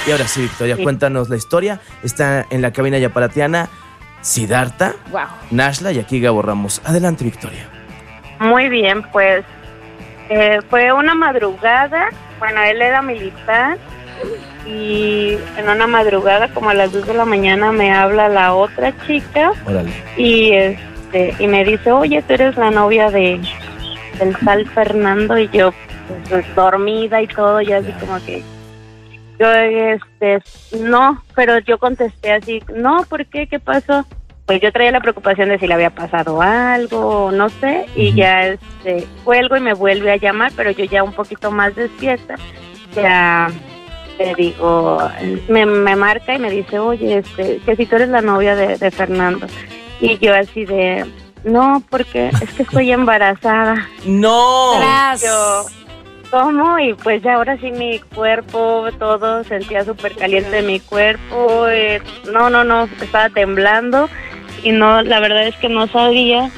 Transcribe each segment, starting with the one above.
Y ahora sí, Victoria, cuéntanos la historia. Está en la cabina ya para Tiana, Siddhartha, Nashla y aquí Gabo Ramos. Adelante, Victoria. Muy bien, pues fue una madrugada. Bueno, él era militar y en una madrugada como a las 2 de la mañana me habla la otra chica. Órale. Y me dice, oye, tú eres la novia del tal Fernando. Y yo pues, dormida y todo, ya así como que yo no, pero yo contesté así, no, ¿por qué? ¿Qué pasó? Pues yo traía la preocupación de si le había pasado algo, no sé, y ya cuelgo y me vuelve a llamar, pero yo ya un poquito más despierta, ya le digo, me marca y me dice, oye, que si tú eres la novia de Fernando. Y yo así de, no, porque es que estoy embarazada. ¡No! Yo, ¿cómo? Y pues ya ahora sí mi cuerpo, todo, sentía súper caliente mi cuerpo, no, estaba temblando y no, la verdad es que no sabía,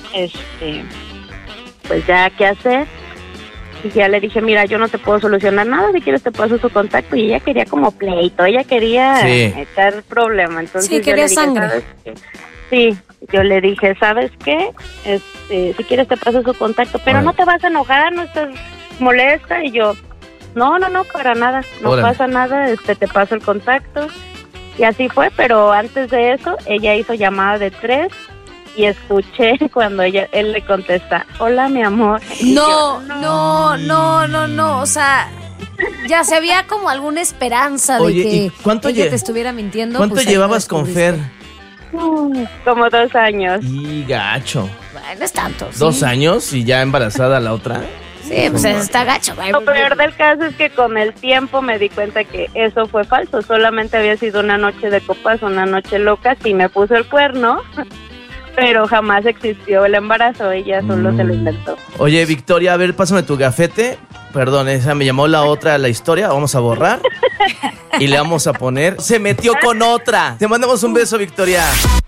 pues ya qué hacer. Y ya le dije, mira, yo no te puedo solucionar nada, si quieres te paso su contacto. Y ella quería como pleito, ella quería echar problema. Entonces sí, quería sangre. ¿sabes qué? Sí, yo le dije, ¿sabes qué? Si quieres te paso su contacto, pero no te vas a enojar, no estás molesta. Y yo, no, para nada, no pasa nada, te paso el contacto. Y así fue, pero antes de eso, ella hizo llamada de 3 y escuché cuando él le contesta, hola, mi amor. No, o sea, ya se había como alguna esperanza de que ella te estuviera mintiendo. ¿Cuánto pues, llevabas con Fer? Como 2 años. Y gacho. Bueno, es tanto. ¿Sí? 2 años y ya embarazada la otra. Sí, pues está gacho. Lo peor del caso es que con el tiempo me di cuenta que eso fue falso. Solamente había sido una noche de copas, una noche loca. Sí me puso el cuerno, pero jamás existió el embarazo. Ella solo se lo inventó. Oye, Victoria, a ver, pásame tu gafete. Perdón, esa me llamó la otra la historia. Vamos a borrar y le vamos a poner se metió con otra. Te mandamos un beso, Victoria.